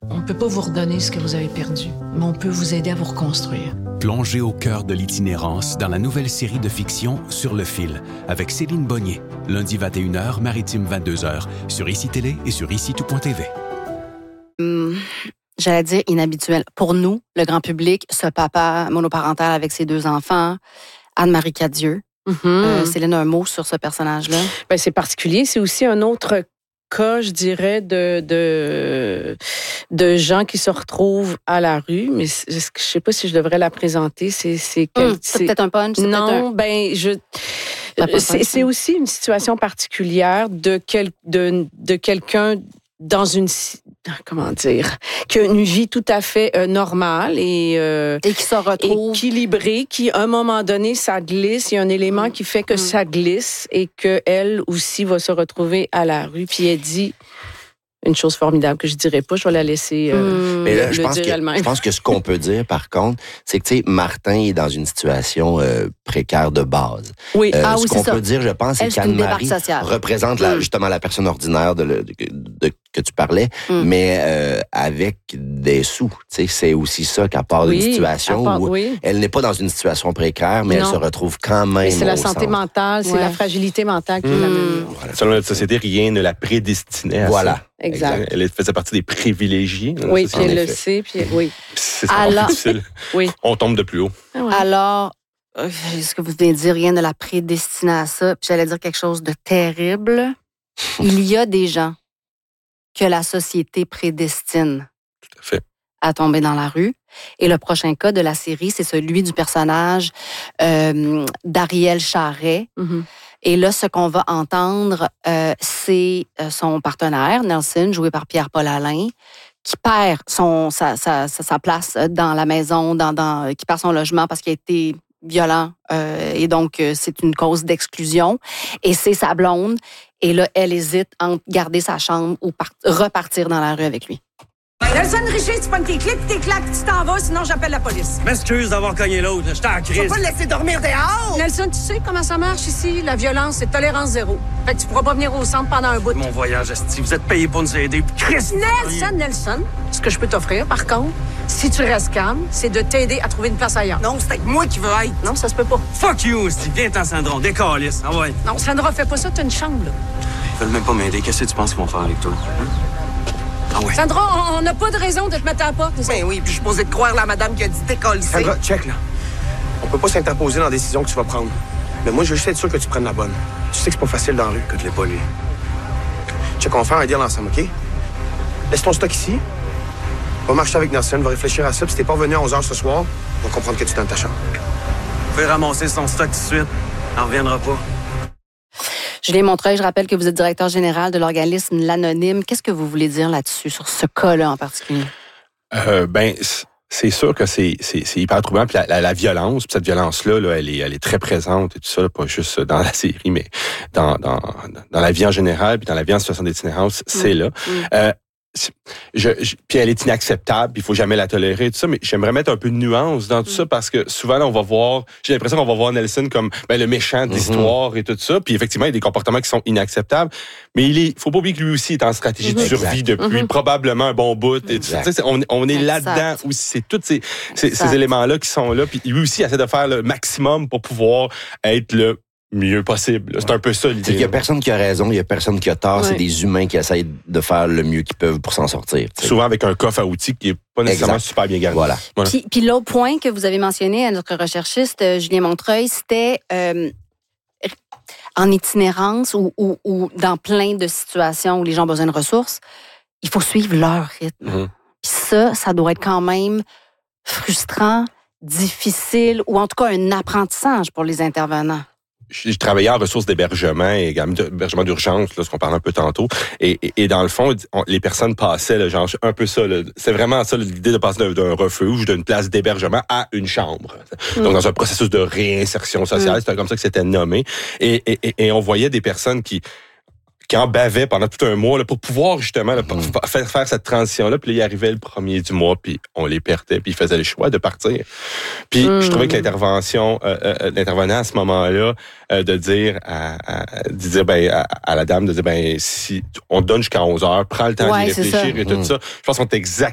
On ne peut pas vous redonner ce que vous avez perdu, mais on peut vous aider à vous reconstruire. Plongez au cœur de l'itinérance dans la nouvelle série de fiction Sur le fil avec Céline Bonnier. Lundi 21h, Maritime 22h, sur ICI Télé et sur ICITout.tv. J'allais dire inhabituel. Pour nous, le grand public, ce papa monoparental avec ses 2 enfants, Anne-Marie Cadieux. Céline, un mot sur ce personnage-là? Ben, c'est particulier. C'est aussi un autre cas, je dirais, de gens qui se retrouvent à la rue, mais je ne sais pas si je devrais la présenter. C'est peut-être un punch? Non, c'est aussi une situation particulière de quelqu'un dans une... Comment dire? Qui a une vie tout à fait normale et qui se retrouve... équilibrée, qui, à un moment donné, ça glisse. Il y a un élément qui fait que ça glisse et qu'elle aussi va se retrouver à la rue. Puis elle dit une chose formidable que je dirais pas. Je vais la laisser Mais là, je elle-même. pense que ce qu'on peut dire, par contre, c'est que, tu sais, Martin est dans une situation précaire de base. Oui. Ce qu'on peut dire, je pense, c'est qu'Anne-Marie représente justement la personne ordinaire que tu parlais, mais avec des sous. Tu sais, c'est aussi ça qu'à part d'une situation où elle n'est pas dans une situation précaire, mais elle se retrouve quand même. C'est la santé mentale, c'est la fragilité mentale qui l'amène. Voilà. Selon notre société, rien ne la prédestinait à ça. Exact. Elle faisait partie des privilégiés. Oui, puis elle le sait, puis oui. C'est ça, difficile. Oui. On tombe de plus haut. Alors, est-ce que vous venez de dire rien ne la prédestinait à ça? Puis j'allais dire quelque chose de terrible. Il y a des gens que la société prédestine Tout à fait. à tomber dans la rue. Et le prochain cas de la série, c'est celui du personnage d'Ariel Charret. Et là, ce qu'on va entendre, c'est son partenaire, Nelson, joué par Pierre-Paul Alain, qui perd sa place dans la maison, qui perd son logement parce qu'il a été violent. Et donc, c'est une cause d'exclusion. Et c'est sa blonde. Et là, elle hésite entre garder sa chambre ou repartir dans la rue avec lui. Nelson Richer, tu pognes tes clics, tes claques, tu t'en vas, sinon j'appelle la police. M'excuse d'avoir cogné l'autre, j'étais en crise. Tu vas pas le laisser dormir dehors! Nelson, tu sais comment ça marche ici? La violence, c'est tolérance zéro. Fait que tu pourras pas venir au centre pendant un bout. Mon voyage, esti, vous êtes payé pour nous aider. Chris! Nelson, ce que je peux t'offrir, par contre, si tu restes calme, c'est de t'aider à trouver une place ailleurs. Non, c'est avec moi qui veux être. Non, ça se peut pas. Fuck you, esti, viens-t'en, Sandron, décalisse. Ah ouais. Non, Sandra, fais pas ça, t'as une chambre, là. Ils veulent même pas m'aider. Qu'est-ce que tu penses qu'ils vont faire avec toi? Ah ouais. Sandra, on n'a pas de raison de te mettre à la porte. Ben oui, puis je suis posé de croire la madame qui a dit décalisser. Sandra, check, là. On peut pas s'interposer dans la décision que tu vas prendre. Mais moi, je veux juste être sûr que tu prennes la bonne. Tu sais que c'est pas facile dans la rue. Écoute-les pas, lui. Check, on va faire un deal ensemble, OK? Laisse ton stock ici. Va marcher avec Nelson, va réfléchir à ça. Puis si t'es pas revenu à 11h ce soir, on va comprendre que tu es dans ta chambre. Vous pouvez ramasser son stock tout de suite. On reviendra pas. Julien Montreuil, je rappelle que vous êtes directeur général de l'organisme L'Anonyme. Qu'est-ce que vous voulez dire là-dessus, sur ce cas-là en particulier? C'est sûr que c'est hyper troublant. Puis la violence, puis cette violence-là, là, elle est très présente et tout ça, là, pas juste dans la série, mais dans la vie en général, puis dans la vie en situation d'itinérance, c'est là. Puis elle est inacceptable, il faut jamais la tolérer, tout ça, mais j'aimerais mettre un peu de nuance dans tout ça parce que souvent, là, j'ai l'impression qu'on va voir Nelson comme le méchant de l'histoire et tout ça, puis effectivement, il y a des comportements qui sont inacceptables, mais faut pas oublier que lui aussi est en stratégie de survie depuis probablement un bon bout. Et on est là-dedans aussi, c'est tous ces éléments-là qui sont là, puis lui aussi essaie de faire le maximum pour pouvoir être le mieux possible. C'est un peu ça l'idée. Il y a personne qui a raison, il y a personne qui a tort. C'est des humains qui essayent de faire le mieux qu'ils peuvent pour s'en sortir. T'sais. Souvent avec un coffre à outils qui est pas nécessairement super bien gardé. Voilà. Puis l'autre point que vous avez mentionné à notre recherchiste Julien Montreuil, c'était en itinérance ou dans plein de situations où les gens ont besoin de ressources, il faut suivre leur rythme. Puis ça doit être quand même frustrant, difficile, ou en tout cas un apprentissage pour les intervenants. Je travaillais en ressources d'hébergement et également d'hébergement d'urgence, là, ce qu'on parlait un peu tantôt. Et dans le fond, les personnes passaient, là, genre, un peu ça. Là, c'est vraiment ça, l'idée de passer d'un refuge, d'une place d'hébergement à une chambre. Donc, dans un processus de réinsertion sociale, c'était comme ça que c'était nommé. Et on voyait des personnes qui en bavaient pendant tout un mois là, pour pouvoir justement là, faire cette transition-là. Puis là, il arrivait le premier du mois, puis on les perdait, puis ils faisaient le choix de partir. Puis je trouvais que l'intervenant à ce moment-là, de dire à la dame, de dire, si on te donne jusqu'à 11h, prends le temps d'y réfléchir et tout ça. Je pense qu'on est